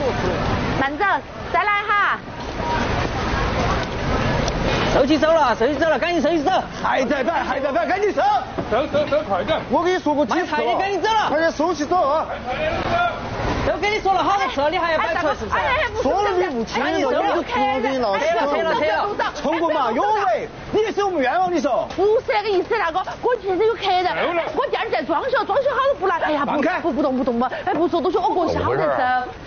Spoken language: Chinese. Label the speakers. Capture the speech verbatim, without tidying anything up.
Speaker 1: 慢走，再来哈。
Speaker 2: 收起手了，收起手了，赶紧收起手。
Speaker 3: 还在摆，还在摆，赶紧收。
Speaker 4: 走走走，快点！
Speaker 3: 我跟你说过几次了，
Speaker 2: 快点，赶紧走了，
Speaker 3: 快点收起手啊！
Speaker 2: 都跟你说了好多次了，你还要摆出来是不是？
Speaker 3: 说了你不听，我就不给你闹事。
Speaker 2: 退了，退了，退了。
Speaker 3: 成功嘛，有为，你也是我们冤枉，你说？
Speaker 1: 不是那个意思，那个我现在有客人，我第二在装修，装修好了不来，哎呀，不不不动不动嘛，哎不说东西，我过去好难受。